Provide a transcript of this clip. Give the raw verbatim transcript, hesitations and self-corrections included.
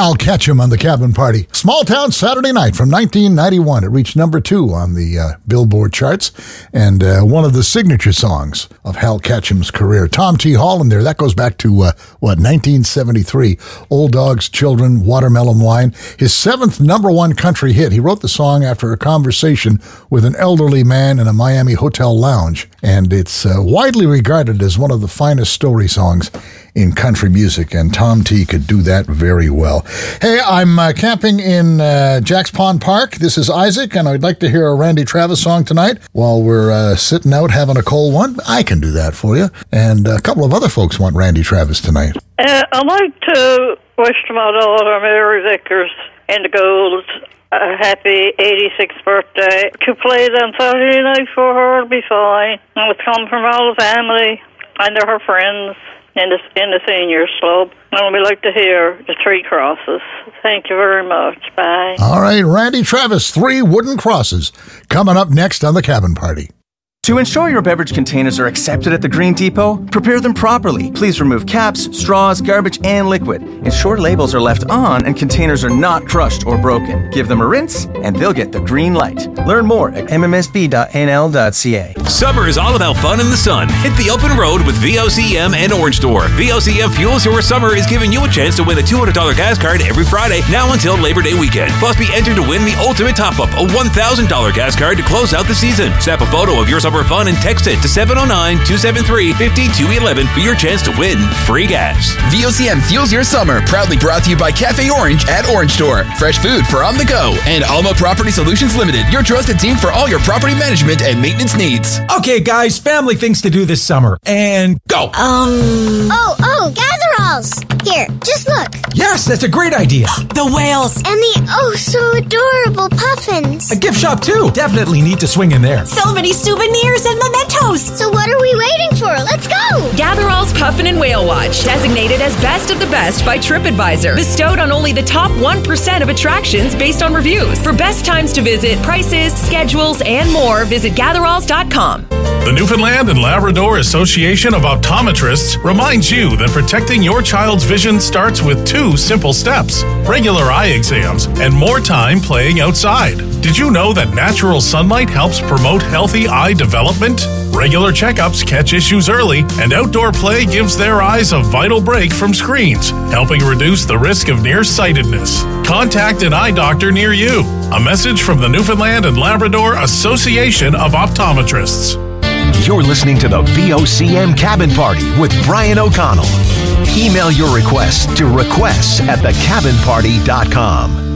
Hal Ketchum on the Cabin Party. Small Town Saturday Night from nineteen ninety-one. It reached number two on the uh, Billboard charts and uh, one of the signature songs of Hal Ketchum's career. Tom T. Holland there. That goes back to, uh, what, nineteen seventy-three. Old Dogs, Children, Watermelon Wine. His seventh number one country hit. He wrote the song after a conversation with an elderly man in a Miami hotel lounge. And it's uh, widely regarded as one of the finest story songs in country music, and Tom T could do that very well. Hey, I'm uh, camping in uh, Jack's Pond Park. This is Isaac, and I'd like to hear a Randy Travis song tonight while we're uh, sitting out having a cold one. I can do that for you. And a couple of other folks want Randy Travis tonight. Uh, I'd like to wish my daughter, Mary Vickers, in the Golds, a happy eighty-sixth birthday. To play it on Saturday night for her will be fine. And it's come from all the family and her friends in the, in the seniors club. And we like to hear the Three Crosses. Thank you very much. Bye. All right, Randy Travis, Three Wooden Crosses, coming up next on the Cabin Party. To ensure your beverage containers are accepted at the Green Depot, prepare them properly. Please remove caps, straws, garbage, and liquid. Ensure labels are left on and containers are not crushed or broken. Give them a rinse, and they'll get the green light. Learn more at m m s b dot n l dot c a. Summer is all about fun in the sun. Hit the open road with V O C M and Orange Store. V O C M Fuels Your Summer is giving you a chance to win a two hundred dollars gas card every Friday, now until Labor Day weekend. Plus, be entered to win the ultimate top-up, a one thousand dollars gas card to close out the season. Snap a photo of your summer fun and text it to seven oh nine, two seven three, five two one one for your chance to win free gas. V O C M Fuels Your Summer, proudly brought to you by Cafe Orange at Orange Store. Fresh food for on the go. And Alma Property Solutions Limited, your trusted team for all your property management and maintenance needs. Okay, guys, family things to do this summer. And go. Um. Oh, oh, Gatheralls. Here, just look. Yes, that's a great idea. The whales. And the oh so adorable puffins. A gift shop, too. Definitely need to swing in there. So many souvenirs and mementos. So what are we waiting for? Let's go. Gatherall's Puffin and Whale Watch, designated as best of the best by TripAdvisor, bestowed on only the top one percent of attractions based on reviews. For best times to visit, prices, schedules, and more, visit gatheralls dot com. The Newfoundland and Labrador Association of Optometrists reminds you that protecting your child's vision starts with two simple steps: regular eye exams and more time playing outside. Did you know that natural sunlight helps promote healthy eye development? Regular checkups catch issues early, and outdoor play gives their eyes a vital break from screens, helping reduce the risk of nearsightedness. Contact an eye doctor near you. A message from the Newfoundland and Labrador Association of Optometrists. You're listening to the V O C M Cabin Party with Brian O'Connell. Email your requests to requests at the cabin party dot com.